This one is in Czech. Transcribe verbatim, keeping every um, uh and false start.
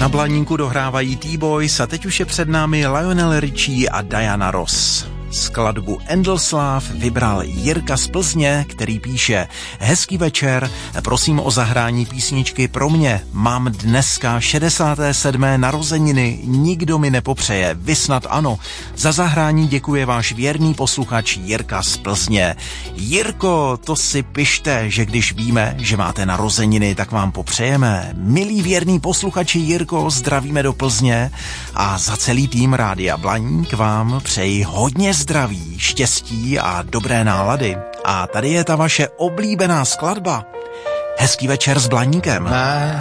Na Blaníku dohrávají T-Boys a teď už je před námi Lionel Richie a Diana Ross. Skladbu Endelslav vybral Jirka z Plzně, který píše: hezký večer, prosím o zahrání písničky pro mě. Mám dneska šedesáté sedmé narozeniny, nikdo mi nepopřeje, vy snad ano. Za zahrání děkuje váš věrný posluchač Jirka z Plzně. Jirko, to si pište, že když víme, že máte narozeniny, tak vám popřejeme. Milý věrný posluchači Jirko, zdravíme do Plzně a za celý tým Rádia Blaník vám přeji hodně zdraví, štěstí a dobré nálady. A tady je ta vaše oblíbená skladba. Hezký večer s Blaníkem.